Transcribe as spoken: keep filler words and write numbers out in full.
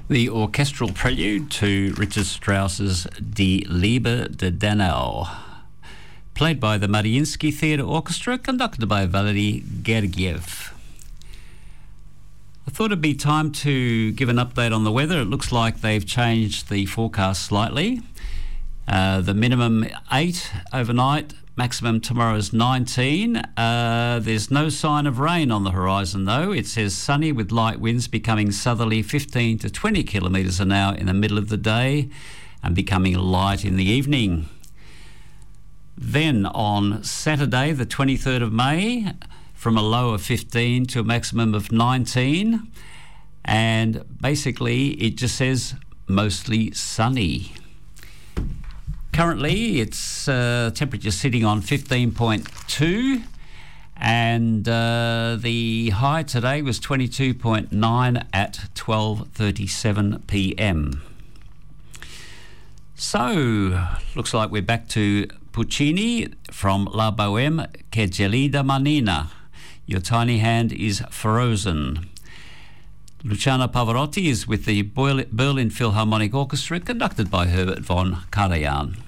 The orchestral prelude to Richard Strauss's Die Liebe de Danneau, played by the Mariinsky Theatre Orchestra, conducted by Valery Gergiev. I thought it'd be time to give an update on the weather. It looks like they've changed the forecast slightly. Uh, the minimum eight overnight, maximum tomorrow is nineteen. Uh, there's no sign of rain on the horizon though. It says sunny with light winds becoming southerly fifteen to twenty kilometres an hour in the middle of the day and becoming light in the evening. Then on Saturday the twenty-third of May, from a low of fifteen to a maximum of nineteen, and basically it just says mostly sunny. Currently, it's uh, temperature sitting on fifteen point two, and uh, the high today was twenty-two point nine at twelve thirty-seven p m. So, looks like we're back to Puccini from La Bohème, Che gelida manina. Your tiny hand is frozen. Luciano Pavarotti is with the Berlin Philharmonic Orchestra, conducted by Herbert von Karajan.